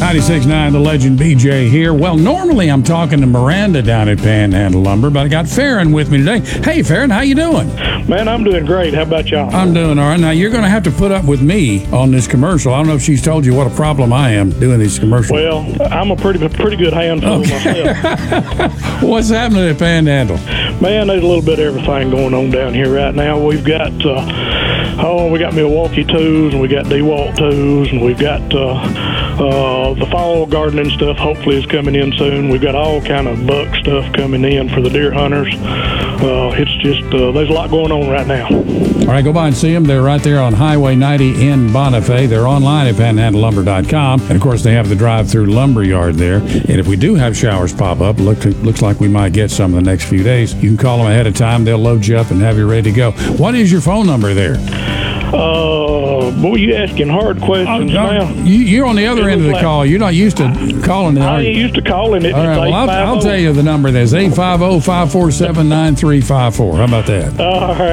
96.9 The Legend BJ here. Well, normally I'm talking to Miranda down at Panhandle Lumber, but I got Farron with me today. Hey, Farron, how you doing? Man, I'm doing great. How about y'all? I'm doing all right. Now, you're going to have to put up with me on this commercial. I don't know if she's told you what a problem I am doing these commercials. Well, I'm a pretty good handful myself. What's happening at Panhandle? Man, there's a little bit of everything going on down here right now. We've got we got Milwaukee tools, and we got DeWalt tools, and we've got the fall gardening stuff hopefully is coming in soon. We've got all kind of buck stuff coming in for the deer hunters. It's just there's a lot going on right now. All right, go by and see them. They're right there on Highway 90 in Bonifay. They're online at panhandlelumber.com. And, of course, they have the drive-through lumber yard there. And if we do have showers pop up, looks like we might get some in the next few days, you can call them ahead of time. They'll load you up and have you ready to go. What is your phone number there? Boy, you asking hard questions now. You're on the other end of the call. You're not used to calling it. I ain't used to calling it. All right, well, I'll tell you the number. There's 850-547-9354. How about that? All right.